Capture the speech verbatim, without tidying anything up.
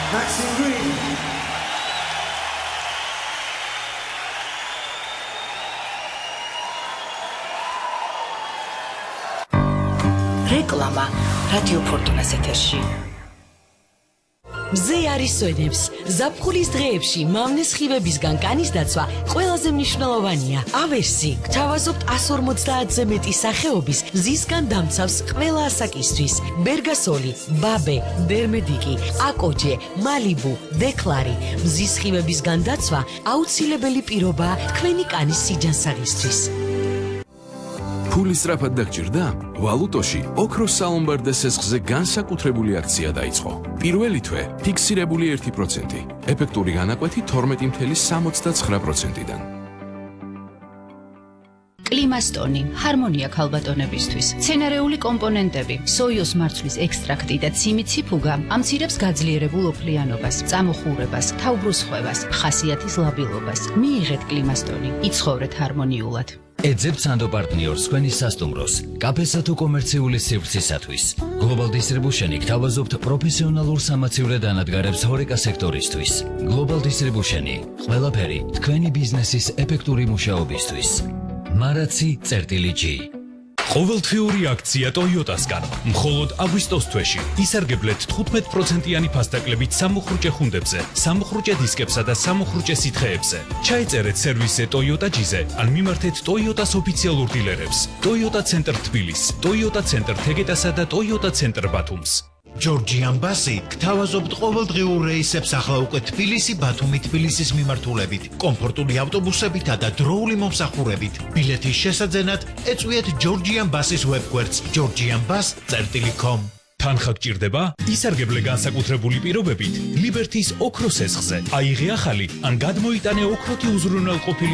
Maxine Green. Reklama Radio Fortuna's ეთერში. მზე არის სვენებს, ზაფხულის დღეებში მავნეს სხივებისგან კანის დაცვა ყველაზე მნიშვნელოვანია. ავერსი გთავაზობთ εκατს ორმოცდაათზე მეტი სახეობის მზისგან დამცავს ყველა ასაკისთვის. ბერგასოლი, ბაბე, დერმედიკი, აკოჯე, მალიბუ, დეკლარი. მზის სხივებისგან დაცვა აუცილებელი პირობაა თქვენი კანის სიჯანსაღისთვის. ფული სწრაფად დაგჭირდა? ვალუტოში ოქროს საომბარდე სესხზე განსაკუთრებული აქცია დაიწყო. პირველი თვე ფიქსირებული ერთი პროცენტი, ეფექტური განაკვეთი თორმეტი წუთი სამოცდაცხრა პროცენტიდან. კლიმასტონი, ჰარმონია ქალბატონებისთვის, მცენარეული კომპონენტები, სოიოს მარცვლის ექსტრაქტი და ციმიციფუგა ამცირებს გაძლიერებულ ოფლიანობას, წამოხურებას, თავბრუსხვევას, ხასიათის ლაბილობას. მიიღეთ კლიმასტონი, იცხოვრეთ ჰარმონიულად. ეძებთ სანდო პარტნიორს თქვენი სასტუმროს, კაფესა თუ კომერციული სივრცისათვის. Global Distribution-ი გთავაზობთ პროფესიონალურ სამაცივრე დანადგარებს ჰორეკა სექტორისთვის. Global Distribution-ი ყველაფერი თქვენი ბიზნესის ეფექტური მუშაობისთვის. მარაცი წერტილი G. ყოველთვიური აქცია Toyota-სგან. მხოლოდ აგვისტოს თვეში ისარგებლეთ თხუთმეტ პროცენტიანი ფასდაკლებით სამუხრუჭე ხუნდებზე, სამუხრუჭე დისკებსა და სამუხრუჭე სითხეებზე. ჩაიწერეთ სერვისზე Toyota G-ზე, ან მიმართეთ Toyota-s ოფიციალურ დილერებს. Toyota Center თბილისს, Toyota Center თეგეტასა და Toyota Center ბათუმს. Georgian Bus-ი გთავაზობთ ყოველდღიურ რეისებს ახლა უკვე თბილისი, ბათუმი, თბილისის მიმართულებით, კომფორტული ავტობუსებითა და დროული მომსახურებით. ბილეთის შესაძენად ეწვიეთ Georgian Bus-ის ვებგვერდს georgian bus dot com. თანხა გჭირდება? ისარგებლე განსაკუთრებული პირობებით Liberty-s ოქროს სესხზე. აიღე ახალი ან გადმოიტანე ოქროთი უზრუნველყოფილი